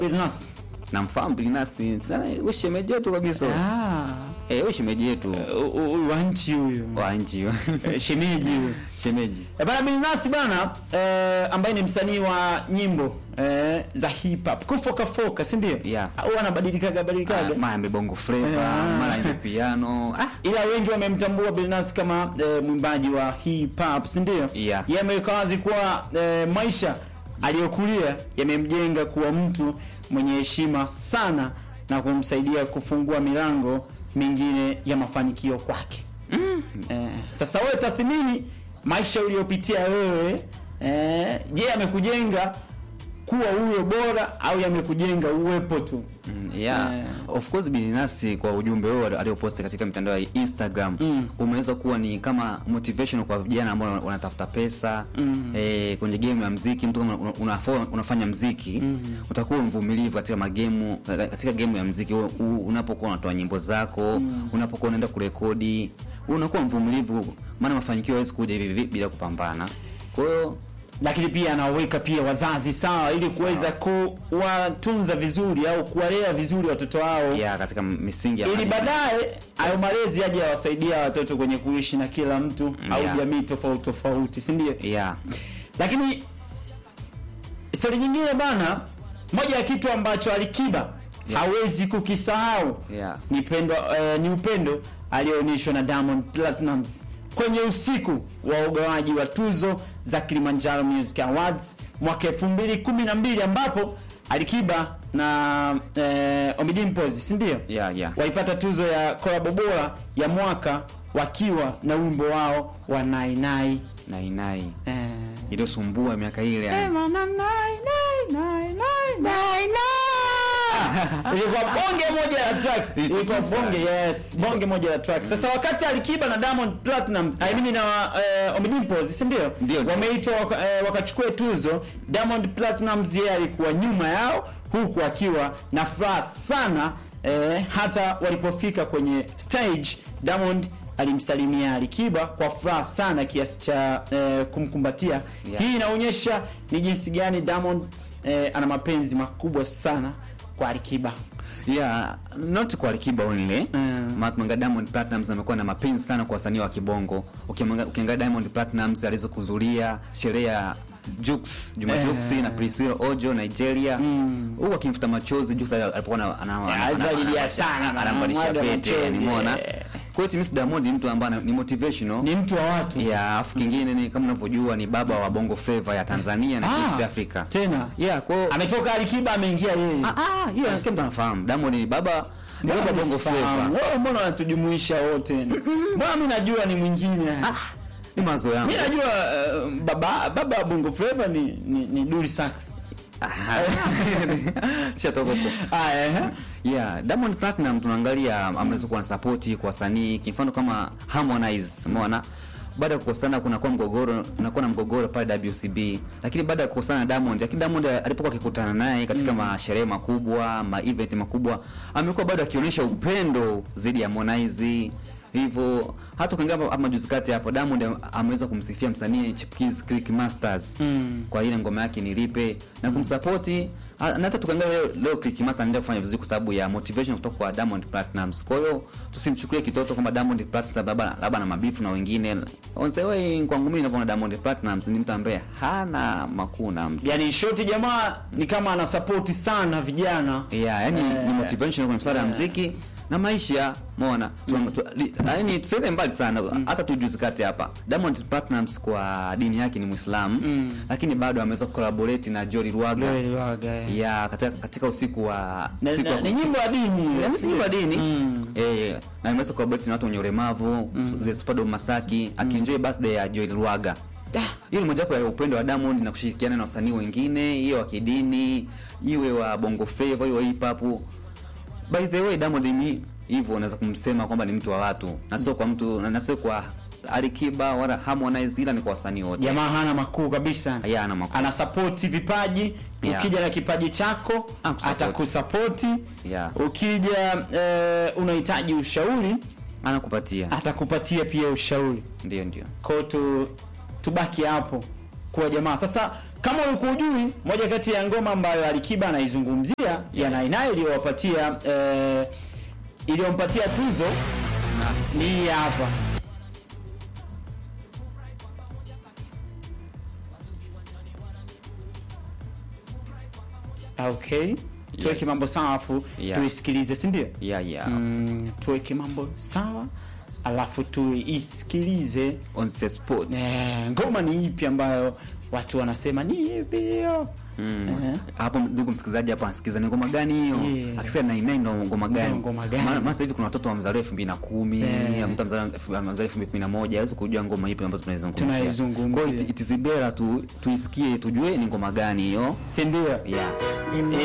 Billnass. Namfahamu Billnass sana, wewe shemeji yetu kabisa. Wewe shemeji yetu. Wa nchi huyo. Wa nchi. Shemeji huyo. Shemeji. Bana Billnass bana, ambaye ni msanii wa nyimbo za hip hop. Kufoka, si ndio? Yeah. Au anabadilika. Mara bongo flavor, mara ndio piano. Ila wengi wamemtambua Billnass kama mwimbaji wa hip hop, si ndio? Yeah. Yeye ameweka wazi kuwa maisha aliyokulia yamemjenga kuwa mtu mwenye heshima sana na kumsaidia kufungua milango mingine ya mafanikio kwake. Sasa wewe tathmini maisha uliyopitia wewe, je, amekujenga kuwa huyo bora au yamekujenga uwepo tu? Of course Billnass kwa ujumbe wao aliopost katika mitandao ya Instagram umeweza kuwa ni kama motivation kwa vijana ambao wanatafuta pesa kwenye game ya muziki. Mtu kama unafanya muziki utakuwa mvumilivu katika game ya muziki. Unapokuwa unatoa nyimbo zako, unapokuwa unaenda kurekodi, unakuwa mvumilivu, maana mafanikio hayawezi kuja hivi bila kupambana. Kwa hiyo lakini pia anaweka pia wazazi sawa ili kuweza kuwatunza vizuri au kuwalea vizuri watoto wao katika misingi ya ili baadaye hayo malezi aje awasaidia watoto kwenye kuishi na kila mtu au jamii tofauti, si ndio? Lakini story nyingine bana, moja ya kitu ambacho Alikiba hawezi kukisahau ni upendo alioonyeshwa na Diamond Platnumz kwenye usiku wa ugawaji wa tuzo za Kilimanjaro Music Awards mwaka 2012 ambapo Alikiba na Ommy Dimpoz, si ndio? Walipata tuzo ya collab bora ya mwaka wakiwa na wimbo wao wa Nai. Iliyosumbua miaka ile ilikuwa bonge moja la track. Bonge moja la track. Sasa wakati Alikiba na Diamond Platinum, na Ommy Dimpoz, si ndio? Wameitwa wakachukua tuzo. Diamond Platinum yeye alikuwa nyuma yao huku akiwa na furaha sana. Hata walipofika kwenye stage, Diamond alimsalimia Alikiba kwa furaha sana kiasi cha kumkumbatia. Hii inaonyesha ni jinsi gani Diamond ana mapenzi makubwa sana kwa Alikiba. Not kwa Alikiba only. Manga Diamond Platnumz amekuwa na mapenzi sana kwa wasanii wa kibongo. Ukiangalia Diamond Platnumz alizokuzulia sherehe ya Jux, Juma Jux na Priscilla Ojo Nigeria. Huwa akimfuta machozi Jux alipokuwa analilia sana anambadilisha pete, nimeona. Kwa hiyo Mr. Diamond ni mtu ambaye ni motivational, ni mtu wa watu. Afu kingine ni kama unavyojua ni baba wa bongo flavor ya Tanzania na East Africa. Tena. Kwa hiyo ametoka Alikiba ameingia yeye. Kama tunafahamu Diamond ni baba bongo flavor. Wewe mbona unatujumuisha wote? Mbona mimi najua ni mwingine? Ni mazo yangu. Mimi najua baba wa bongo flavor ni Dully Sax. Shatoka huko. Diamond Platinum tunaangalia ameweza kuwa na support kwa wasanii, kwa mfano kama Harmonize, umeona? Baada ya kukosana kunakuwa na mgogoro pale WCB. Lakini baada ya kukosana na Diamond, alipokuwa akikutana naye katika masherehe makubwa, event makubwa, amekuwa bado akionyesha upendo zaidi ya Harmonize. Hivyo hata ukiangalia hapa juzi kati hapo Diamond ameweza kumsifia msanii Chipkiz Click Masters kwa ile ngoma yake Nilipe na kumsupport. Na hata tukaangalia leo Click Masters anaendelea kufanya vizuri kwa sababu ya motivation kutoka kwa Diamond Platnumz. Kwa hiyo tusimchukulie kitoto kwamba Diamond Platnumz labda na mabifu na wengine. Onsewe kwangu mimi ninavyoona Diamond Platnumz ni mtu ambaye hana makuna mtu. Yaani shoti jamaa ni kama ana support sana vijana. Ni motivation kwa msara ya muziki na maisha, umeona? Yaani tuseme mbali sana. Hata tujuzi kati hapa Diamond Platnumz kwa dini yake ni Muislamu, lakini bado ameweza collaborate na Jory Lwaga. Katika usiku wa ni nyimbo ya dini. Nyimbo ya dini. Na ameweza collaborate na watu wenye ulemavu, The Superdome Masaki, akienjoy birthday ya Jory Lwaga. Hiyo ni mojawapo ya upendo wa Diamond na kushirikiana na wasanii wengine, hiyo wa kidini, iwe wa bongo flavor, iwe hip hop. By the way, Diamond ni hivyo unaweza kumsema kwamba ni mtu wa watu, na sio kwa mtu, na sio kwa Alikiba wala Harmonize, ila ni kwa wasanii wote. Jamaa hana makuu kabisa. Hana makuu. Ana support vipaji. Ukija na kipaji chako atakusupport. Ukija unahitaji ushauri atakupatia pia ushauri. Ndio. Kwa tubaki hapo kwa jamaa. Sasa kama ulikuwa hujui, moja kati ya ngoma ambayo Alikiba anaizungumzia ya Nainai iliyompatia tuzo ni hapa. Okay. Tuweke mambo sawa afu tuisikilize, si ndio? Tuweke mambo sawa alafu tuisikilize on the spot. Ngoma ni ipi ambayo watu wanasema ni ipi hiyo? Hapo ndugu msikilizaji hapa anasikiza ni ngoma gani hiyo? Akisema Nainai ndo ngoma gani? Maana sasa hivi kuna watoto wamezaliwa 2010, mtu amezaliwa 2011, hawezi kujua ngoma ipi ambayo tunaizungumzia. Kwa hiyo it is better tuisikie tujue ni ngoma gani hiyo. Si ndio?